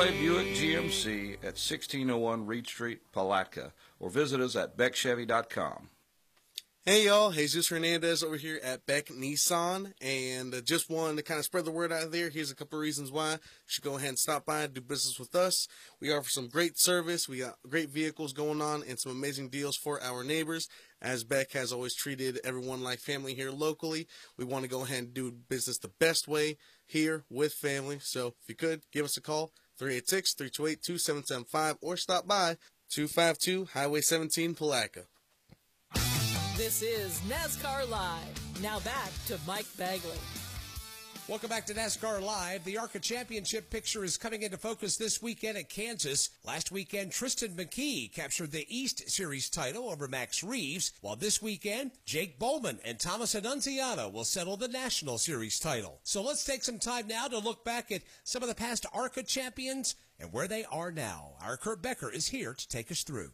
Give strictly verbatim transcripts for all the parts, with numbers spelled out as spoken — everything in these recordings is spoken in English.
Buick G M C at sixteen oh one Reed Street, Palatka, or visit us at beck chevy dot com. Hey y'all, Jesus Hernandez over here at Beck Nissan, and uh, just wanted to kind of spread the word out there. Here's a couple of reasons why you should go ahead and stop by and do business with us. We offer some great service, we got great vehicles going on, and some amazing deals for our neighbors. As Beck has always treated everyone like family here locally, we want to go ahead and do business the best way here with family. So if you could, give us a call, three eight six, three two eight, two seven seven five, or stop by two five two Highway seventeen, Palatka. This is NASCAR Live. Now back to Mike Bagley. Welcome back to NASCAR Live. The ARCA Championship picture is coming into focus this weekend at Kansas. Last weekend, Tristan McKee captured the East Series title over Max Reeves, while this weekend, Jake Bowman and Thomas Annunziata will settle the National Series title. So let's take some time now to look back at some of the past ARCA champions and where they are now. Our Kurt Becker is here to take us through.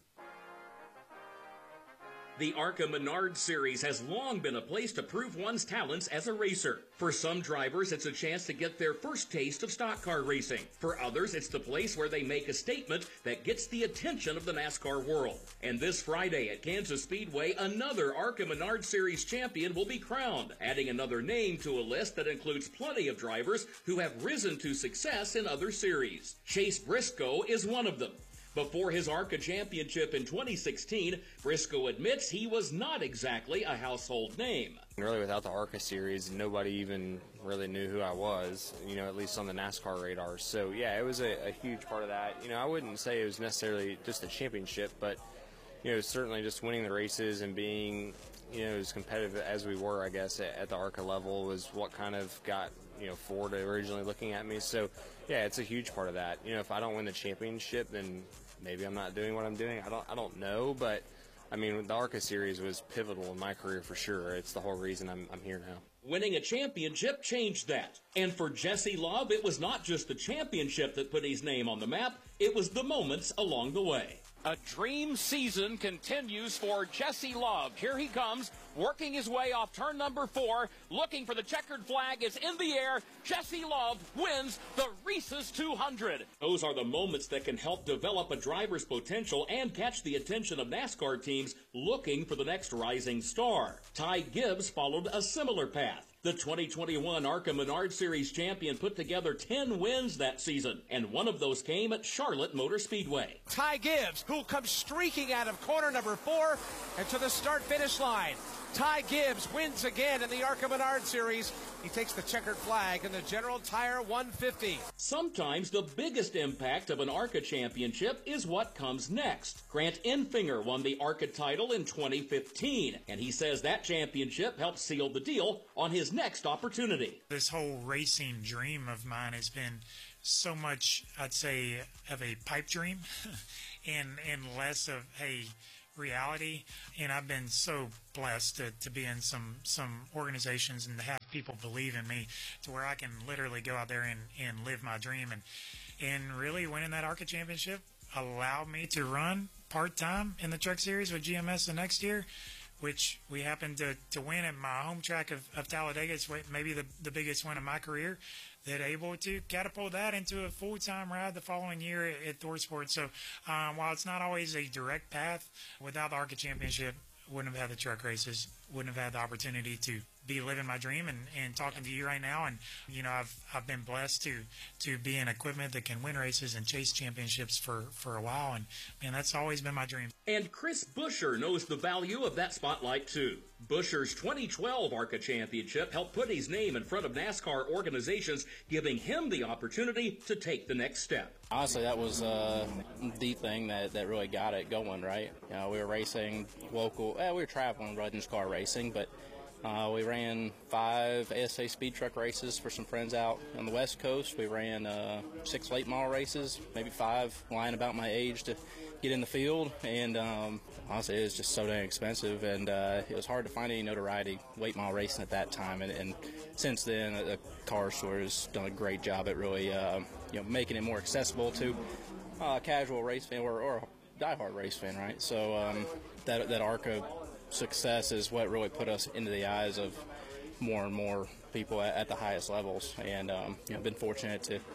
The ARCA Menard Series has long been a place to prove one's talents as a racer. For some drivers, it's a chance to get their first taste of stock car racing. For others, it's the place where they make a statement that gets the attention of the NASCAR world. And this Friday at Kansas Speedway, another ARCA Menard Series champion will be crowned, adding another name to a list that includes plenty of drivers who have risen to success in other series. Chase Briscoe is one of them. Before his ARCA championship in twenty sixteen, Briscoe admits he was not exactly a household name. Really, without the ARCA series, nobody even really knew who I was, you know, at least on the NASCAR radar. So, yeah, it was a, a huge part of that. You know, I wouldn't say it was necessarily just a championship, but, you know, certainly just winning the races and being, you know, as competitive as we were, I guess, at, at the ARCA level was what kind of got, you know, Ford originally looking at me. So, yeah, it's a huge part of that. You know, if I don't win the championship, then maybe I'm not doing what I'm doing. I don't I don't know, but I mean, the ARCA series was pivotal in my career for sure. It's the whole reason I'm I'm here now. Winning a championship changed that. And for Jesse Love, it was not just the championship that put his name on the map, it was the moments along the way. A dream season continues for Jesse Love. Here he comes, working his way off turn number four, looking for the checkered flag. It's in the air. Jesse Love wins the Reese's two hundred. Those are the moments that can help develop a driver's potential and catch the attention of NASCAR teams looking for the next rising star. Ty Gibbs followed a similar path. The twenty twenty-one ARCA Menard Series champion put together ten wins that season, and one of those came at Charlotte Motor Speedway. Ty Gibbs, who comes streaking out of corner number four and to the start-finish line. Ty Gibbs wins again in the ARCA Menard Series. He takes the checkered flag in the General Tire one fifty. Sometimes the biggest impact of an ARCA championship is what comes next. Grant Enfinger won the ARCA title in twenty fifteen, and he says that championship helped seal the deal on his next opportunity. This whole racing dream of mine has been so much, I'd say, of a pipe dream and, and less of a reality, and I've been so blessed to, to be in some some organizations and to have people believe in me to where I can literally go out there and, and live my dream, and and really winning that ARCA championship allowed me to run part-time in the Truck Series with G M S the next year, which we happened to, to win at my home track of, of Talladega. It's maybe the, the biggest win of my career, that able to catapult that into a full-time ride the following year at, at ThorSport. So um, while it's not always a direct path, without the ARCA Championship, wouldn't have had the truck races, wouldn't have had the opportunity to be living my dream and, and talking to you right now. And, you know, I've I've been blessed to to be in equipment that can win races and chase championships for, for a while. And, man, that's always been my dream. And Chris Buescher knows the value of that spotlight, too. Buescher's twenty twelve ARCA Championship helped put his name in front of NASCAR organizations, giving him the opportunity to take the next step. Honestly, that was uh, the thing that, that really got it going, right? You know, we were racing local, eh, we were traveling Rudden's car racing, but uh, we ran five A S A speed truck races for some friends out on the West Coast. We ran uh, six late model races, maybe five, lying about my age to get in the field, and um, honestly, it was just so dang expensive, and uh, it was hard to find any notoriety late model racing at that time. And, and since then, the car store has done a great job at really, uh, you know, making it more accessible to uh, casual race fan or, or diehard race fan, right? So um, that that ARCA success is what really put us into the eyes of more and more people at, at the highest levels, and um, you know, been fortunate to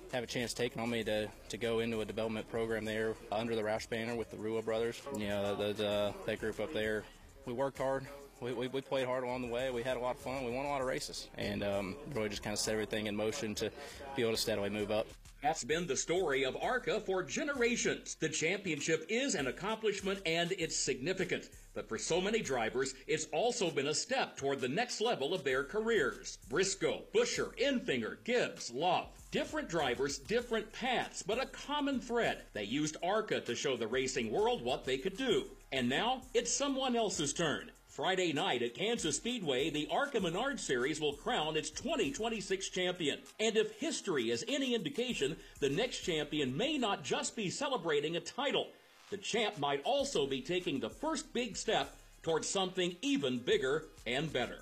have a chance taken on me to, to go into a development program there under the Roush banner with the Rua brothers. You know, the, the, that group up there. We worked hard. We, we, we played hard along the way. We had a lot of fun. We won a lot of races. And um, really just kind of set everything in motion to be able to steadily move up. That's been the story of ARCA for generations. The championship is an accomplishment and it's significant. But for so many drivers, it's also been a step toward the next level of their careers. Briscoe, Buscher, Enfinger, Gibbs, Love. Different drivers, different paths, but a common thread. They used ARCA to show the racing world what they could do. And now it's someone else's turn. Friday night at Kansas Speedway, the ARCA Menard Series will crown its twenty twenty-six champion. And if history is any indication, the next champion may not just be celebrating a title. The champ might also be taking the first big step towards something even bigger and better.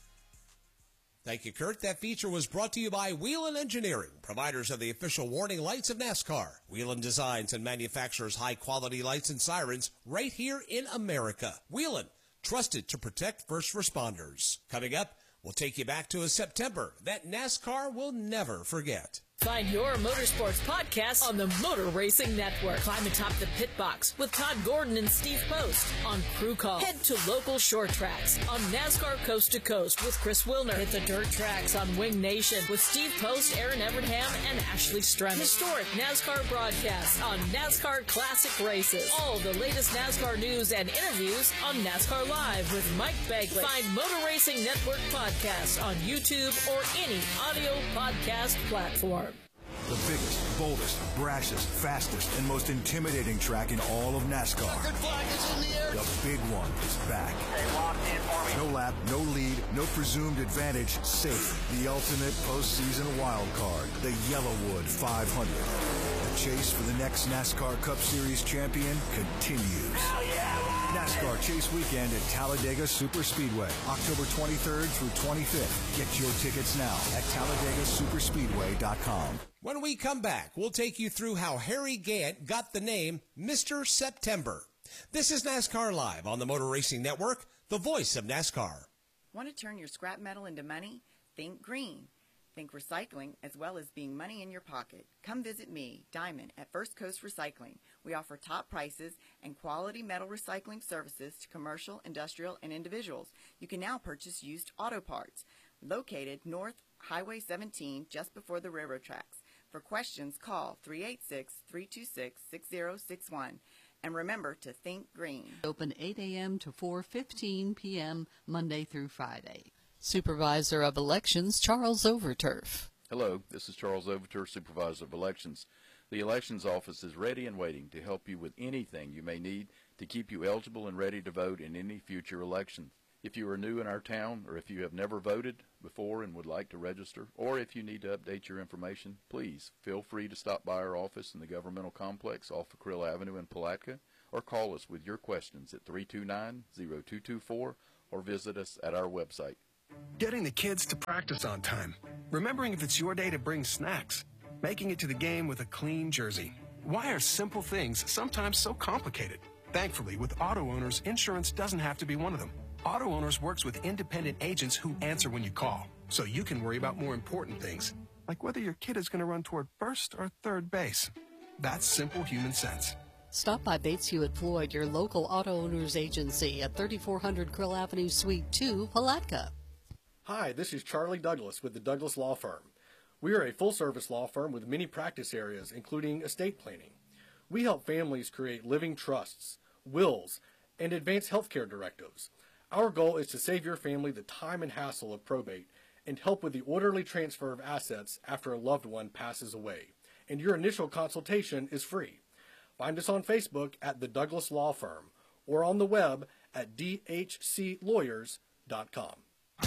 Thank you, Kurt. That feature was brought to you by Whelen Engineering, providers of the official warning lights of NASCAR. Whelen designs and manufactures high-quality lights and sirens right here in America. Whelen, trusted to protect first responders. Coming up, we'll take you back to a September that NASCAR will never forget. Find your motorsports podcast on the Motor Racing Network. Climb atop the pit box with Todd Gordon and Steve Post on Crew Call. Head to local short tracks on NASCAR Coast to Coast with Chris Wilner. Hit the dirt tracks on Wing Nation with Steve Post, Aaron Evernham, and Ashley Stremming. Historic NASCAR broadcasts on NASCAR Classic Races. All the latest NASCAR news and interviews on NASCAR Live with Mike Bagley. Find Motor Racing Network podcasts on YouTube or any audio podcast platform. The biggest, boldest, brashest, fastest, and most intimidating track in all of NASCAR. Flag is in the air. The big one is back. They locked in for me. No lap, no lead, no presumed advantage, safe. The ultimate postseason wild card, the Yellowwood five hundred. The chase for the next NASCAR Cup Series champion continues. Hell yeah! NASCAR Chase Weekend at Talladega Superspeedway, October twenty-third through twenty-fifth. Get your tickets now at Talladega Superspeedway dot com. When we come back, we'll take you through how Harry Gant got the name Mister September. This is NASCAR Live on the Motor Racing Network, the voice of NASCAR. Want to turn your scrap metal into money? Think green. Think recycling as well as being money in your pocket. Come visit me, Diamond, at First Coast Recycling. We offer top prices and quality metal recycling services to commercial, industrial, and individuals. You can now purchase used auto parts. Located North Highway seventeen, just before the railroad tracks. For questions, call three eight six, three two six, six zero six one. And remember to think green. Open eight a.m. to four fifteen p.m. Monday through Friday. Supervisor of Elections, Charles Overturf. Hello, this is Charles Overturf, Supervisor of Elections. The Elections Office is ready and waiting to help you with anything you may need to keep you eligible and ready to vote in any future election. If you are new in our town, or if you have never voted before and would like to register, or if you need to update your information, please feel free to stop by our office in the governmental complex off of Krill Avenue in Palatka, or call us with your questions at three two nine, zero two two four, or visit us at our website. Getting the kids to practice on time. Remembering if it's your day to bring snacks. Making it to the game with a clean jersey. Why are simple things sometimes so complicated? Thankfully, with auto owners, insurance doesn't have to be one of them. Auto Owners works with independent agents who answer when you call, so you can worry about more important things, like whether your kid is going to run toward first or third base. That's simple human sense. Stop by Bates Hewitt Floyd, your local auto owners agency at thirty-four hundred Krill Avenue, Suite two, Palatka. Hi, this is Charlie Douglas with the Douglas Law Firm. We are a full-service law firm with many practice areas, including estate planning. We help families create living trusts, wills, and advance health care directives. Our goal is to save your family the time and hassle of probate and help with the orderly transfer of assets after a loved one passes away. And your initial consultation is free. Find us on Facebook at the Douglas Law Firm or on the web at d h c lawyers dot com.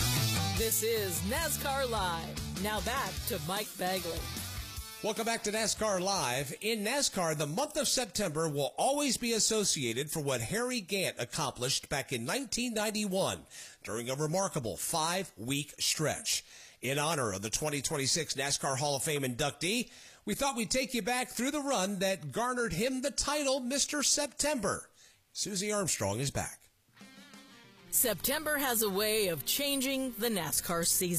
This is NASCAR Live. Now back to Mike Bagley. Welcome back to NASCAR Live. In NASCAR, the month of September will always be associated for what Harry Gant accomplished back in nineteen ninety-one during a remarkable five-week stretch. In honor of the twenty twenty-six NASCAR Hall of Fame inductee, we thought we'd take you back through the run that garnered him the title Mister September. Susie Armstrong is back. September has a way of changing the NASCAR season.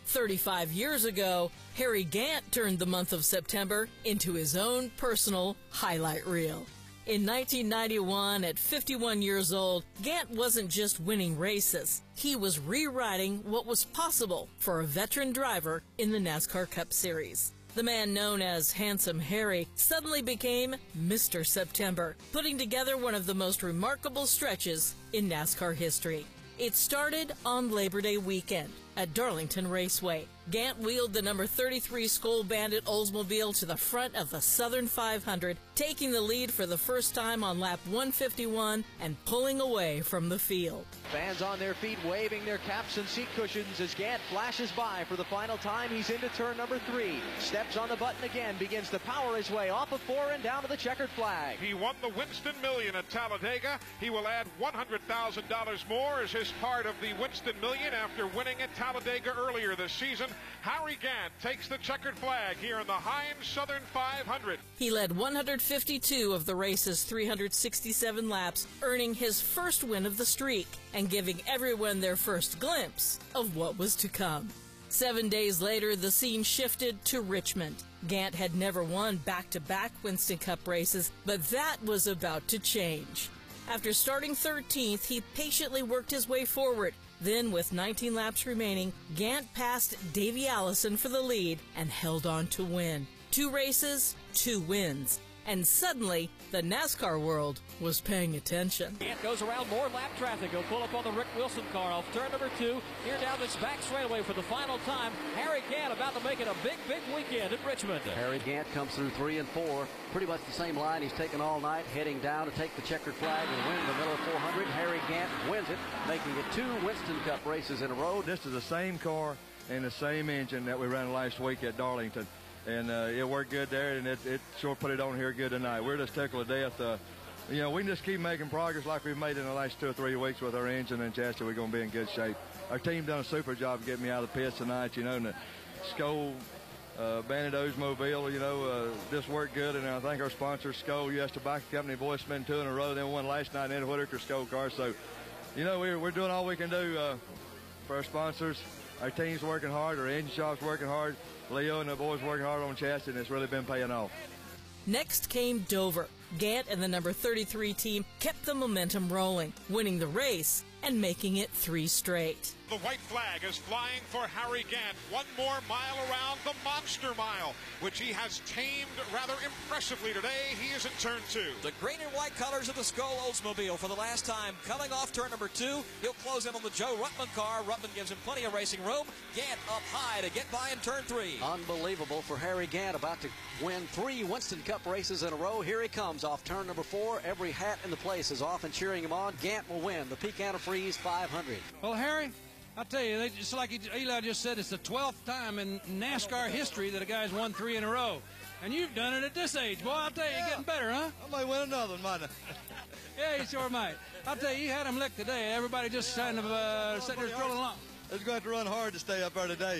thirty-five years ago, Harry Gant turned the month of September into his own personal highlight reel. In nineteen ninety-one, at fifty-one years old, Gant wasn't just winning races. He was rewriting what was possible for a veteran driver in the NASCAR Cup Series. The man known as Handsome Harry suddenly became Mister September, putting together one of the most remarkable stretches in NASCAR history. It started on Labor Day weekend at Darlington Raceway. Gant wheeled the number thirty-three Skoal Bandit Oldsmobile to the front of the Southern five hundred, taking the lead for the first time on lap one fifty-one and pulling away from the field. Fans on their feet waving their caps and seat cushions as Gant flashes by for the final time. He's into turn number three. Steps on the button again, begins to power his way off of four and down to the checkered flag. He won the Winston Million at Talladega. He will add one hundred thousand dollars more as his part of the Winston Million after winning at Talladega earlier this season. Harry Gant takes the checkered flag here in the Heinz Southern five hundred. He led one hundred fifty-two of the race's three hundred sixty-seven laps, earning his first win of the streak and giving everyone their first glimpse of what was to come. Seven days later, the scene shifted to Richmond. Gant had never won back-to-back Winston Cup races, but that was about to change. After starting thirteenth, he patiently worked his way forward. Then, with nineteen laps remaining, Gant passed Davey Allison for the lead and held on to win. Two races, two wins. And suddenly, the NASCAR world was paying attention. Gant goes around more lap traffic. He'll pull up on the Rick Wilson car off turn number two. Here down this back straightaway for the final time. Harry Gant about to make it a big, big weekend at Richmond. Harry Gant comes through three and four. Pretty much the same line he's taken all night, heading down to take the checkered flag and win the Miller four hundred. Harry Gant wins it, making it two Winston Cup races in a row. This is the same car and the same engine that we ran last week at Darlington. And uh, it worked good there, and it, it sure put it on here good tonight. We're just tickled to death. Uh, you know, we can just keep making progress like we've made in the last two or three weeks with our engine and chassis. We're going to be in good shape. Our team done a super job getting me out of the pits tonight. You know, and the Skoal uh, Bandit Oldsmobile, you know, uh, this worked good. And I think our sponsor, Skoal U S Tobacco Company, boys, spent two in a row. Then won last night in the Whitaker Skoal car. So, you know, we're, we're doing all we can do uh, for our sponsors. Our team's working hard. Our engine shop's working hard. Leo and the boys working hard on chassis, and it's really been paying off. Next came Dover. Gant and the number thirty-three team kept the momentum rolling, winning the race and making it three straight. The white flag is flying for Harry Gant. One more mile around the Monster Mile, which he has tamed rather impressively today. He is in turn two. The green and white colors of the Skoal Oldsmobile for the last time. Coming off turn number two, he'll close in on the Joe Ruttman car. Ruttman gives him plenty of racing room. Gant up high to get by in turn three. Unbelievable for Harry Gant, about to win three Winston Cup races in a row. Here he comes off turn number four. Every hat in the place is off and cheering him on. Gant will win the Peak Antifreeze five hundred. Well, Harry, I tell you, they just like Eli just said, it's the twelfth time in NASCAR history that a guy's won three in a row. And you've done it at this age. Boy, I'll tell you, yeah. You're getting better, huh? I might win another one, might I? Yeah, you sure might. I'll tell you, you had him licked today. Everybody just kind of uh, sitting there strolling along. It's going to have to run hard to stay up there today.